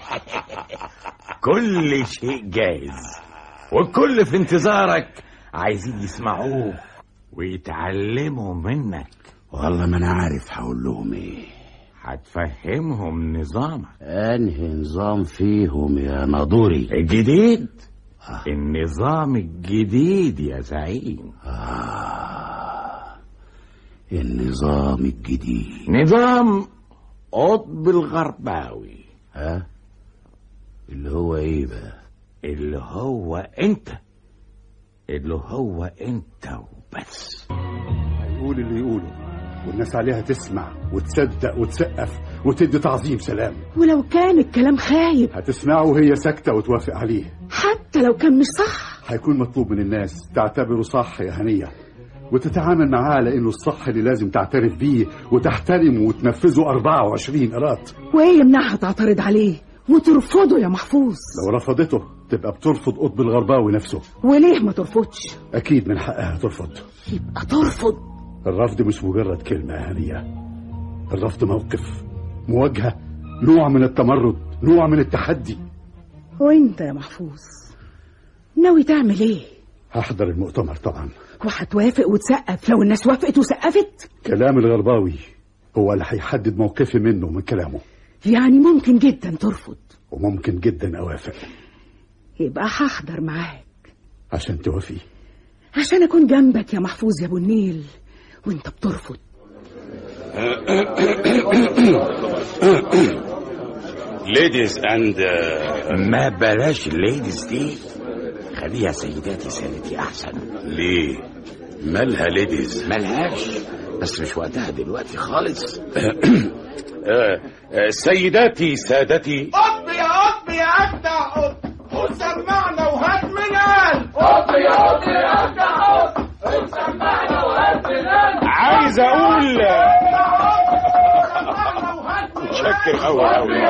كل شيء جاهز، والكل في انتظارك، عايزين يسمعوه ويتعلموا منك. والله ما انا عارف هقول لهم ايه. هتفهمهم نظامك. انهي نظام فيهم يا ناظوري؟ الجديد. النظام الجديد يا زعيم. النظام الجديد. نظام قطب الغرباوي. اللي هو ايه بقى؟ اللي هو انت وبس. هيقول اللي يقوله والناس عليها تسمع وتصدق وتسقف وتدي تعظيم سلام. ولو كان الكلام خايب هتسمعه وهي ساكتة وتوافق عليه، حتى لو كان مش صح. هيكون مطلوب من الناس تعتبره صح يا هنية، وتتعامل معاه على انه الصح اللي لازم تعترف بيه وتحترمه وتنفذه 24 قراط. وايه يمنعها تعترض عليه وترفضه يا محفوظ؟ لو رفضته تبقى بترفض قطب الغرباوي نفسه. وليه ما ترفضش؟ اكيد من حقها ترفض. يبقى ترفض. الرفض مش مجرد كلمة يا هنية، الرفض موقف، مواجهة، نوع من التمرد، نوع من التحدي. وانت يا محفوظ ناوي تعمل ايه؟ هحضر المؤتمر طبعا. وهتوافق وتسقف لو الناس وافقت وسقفت؟ كلام الغرباوي هو اللي هيحدد موقفي منه من كلامه. يعني ممكن جدا ترفض وممكن جدا اوافق. يبقى هحضر معاك عشان توافي، عشان اكون جنبك يا محفوظ يا ابو النيل وانت بترفض. ليديز اند ما بلاش ليديز دي، خليها سيداتي سادتي احسن. ليه؟ مالها ليديز؟ ملهاش، بس مش وقتها دلوقتي خالص. سيداتي سادتي. قطب يا أجدع قطب، خد سمعنا وهات من قلب. قطب يا أجدع قطب، خد سمعنا وهات من قلب. عايز اقول شكر قوي.